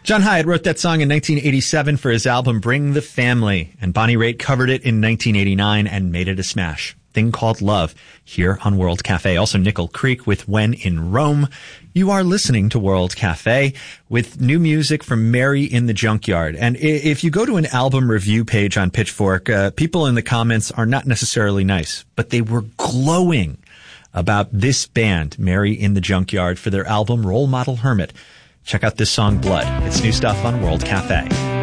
John Hiatt wrote that song in 1987 for his album Bring the Family, and Bonnie Raitt covered it in 1989 and made it a smash. Thing Called Love here on World Cafe. Also Nickel Creek with When in Rome. You are listening to World Cafe with new music from Mary in the Junkyard. And if you go to an album review page on Pitchfork, people in the comments are not necessarily nice, but they were glowing about this band, Mary in the Junkyard, for their album Role Model Hermit. Check out this song, Blood. It's new stuff on World Cafe.